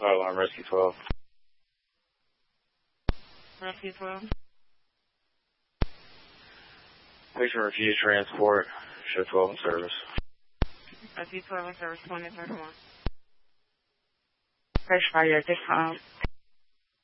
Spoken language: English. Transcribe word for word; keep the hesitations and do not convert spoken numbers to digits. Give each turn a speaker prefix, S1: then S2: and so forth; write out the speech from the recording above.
S1: Fire alarm, Rescue twelve.
S2: Rescue twelve.
S1: Patient refused transport. Show twelve in service.
S2: Rescue twelve in service, twenty thirty-one.
S3: Fresh fire, this time.